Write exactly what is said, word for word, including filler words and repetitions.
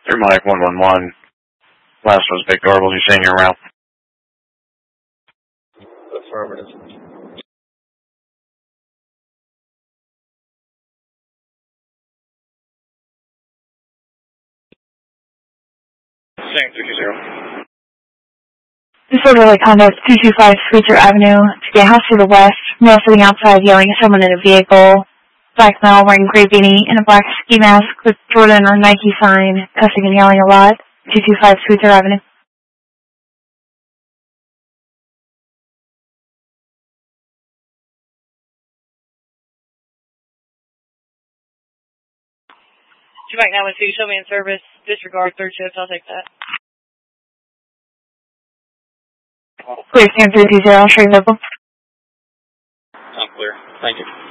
Through Mike one one one. Last was Big Garble. You saying your route? Affirmative. Same three two zero. Disorderly conduct two two five Sweetser Avenue. To the house to the west. Male sitting outside yelling at someone in a vehicle. Black male wearing gray beanie and a black ski mask with Jordan or Nike sign. Cussing and yelling a lot. two two five Sweetser Avenue. Two back nine one two, show me in service. Disregard third shift. I'll take that. Clear stand three two zero. I'll show you local. I'm clear. Thank you.